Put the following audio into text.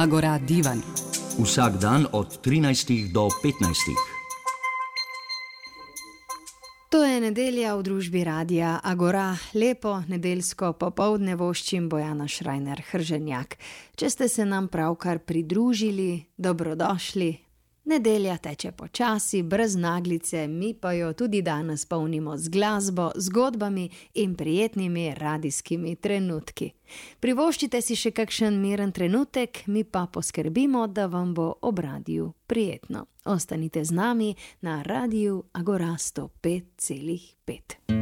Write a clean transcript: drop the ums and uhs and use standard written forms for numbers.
Agora divan. Vsak dan od 13 do 15. To je nedelja v družbi Radia Agora. Lepo nedeljsko popoldne voščim Bojana Šrajner-Hrženjak. Če ste se nam pravkar pridružili, dobrodošli. Nedelja teče počasi, brez naglice, mi pa jo tudi danes polnimo z glasbo, zgodbami in prijetnimi radijskimi trenutki. Privoščite si še kakšen miren trenutek, mi pa poskrbimo, da vam bo ob radiju prijetno. Ostanite z nami na Radiu Agora 105,5.